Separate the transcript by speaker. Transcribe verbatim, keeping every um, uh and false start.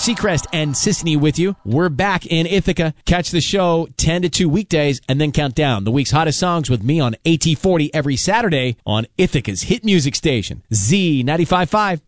Speaker 1: Seacrest and Sissany with you. We're back in Ithaca. Catch the show ten to two weekdays and then count down the week's hottest songs with me on A T forty every Saturday on Ithaca's hit music station, Z ninety-five point five.